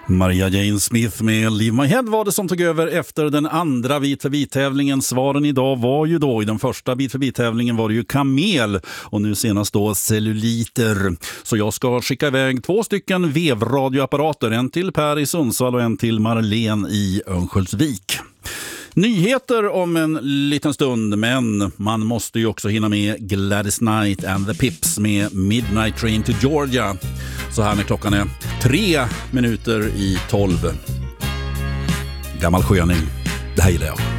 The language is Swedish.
Maria Jane Smith med Leave My Head var det som tog över efter den andra Bit för bit-tävlingen. Svaren idag var ju då, i den första Bit för bit-tävlingen var det ju kamel och nu senast då celluliter. Så jag ska skicka iväg 2 stycken vevradioapparater, en till Per i Sundsvall och en till Marlene i Örnsköldsvik. Nyheter om en liten stund, men man måste ju också hinna med Gladys Knight and the Pips med Midnight Train to Georgia. Så här när klockan är 3 minuter i 12. Gammal sköning, det här gillar jag.